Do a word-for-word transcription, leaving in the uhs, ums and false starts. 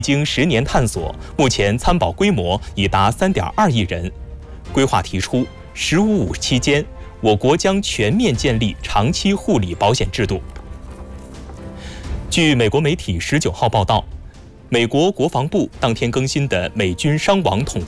经十年探索，目前参保规模已达三点二亿人。规划提出，“十五五”期间，我国将全面建立长期护理保险制度。据美国媒体十九号报道，美国国防部当天更新的美军伤亡统